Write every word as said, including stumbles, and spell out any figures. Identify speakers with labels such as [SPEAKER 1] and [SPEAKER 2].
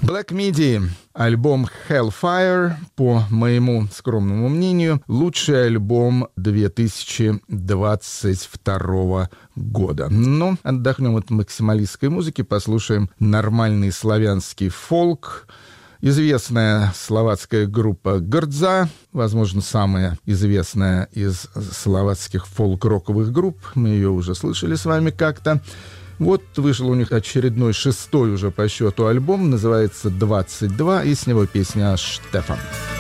[SPEAKER 1] Black Midi, альбом Hellfire, по моему скромному мнению, лучший альбом две тысячи двадцать второго года. Но отдохнем от максималистской музыки, послушаем нормальный славянский фолк. Известная словацкая группа Грдза, возможно, самая известная из словацких фолк-роковых групп. Мы ее уже слышали с вами как-то. Вот вышел у них очередной, шестой уже по счету альбом, называется «двадцать два», и с него песня «Штефан».